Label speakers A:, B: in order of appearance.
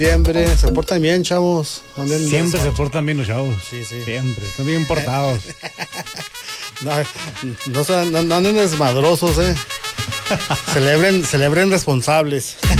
A: Siempre se portan bien, chavos.
B: Siempre se portan bien los chavos.
A: Sí, sí.
B: Siempre, están bien portados.
A: No anden desmadrosos, Celebren responsables.